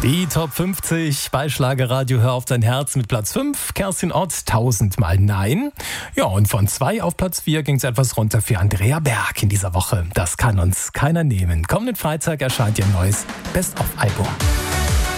Die Top 50 bei Schlagerradio Hör auf dein Herz mit Platz 5, Kerstin Ott, 1000-mal Nein. Ja, und von 2 auf Platz 4 ging es etwas runter für Andrea Berg in dieser Woche. Das kann uns keiner nehmen. Kommenden Freitag erscheint ihr neues Best-of-Album.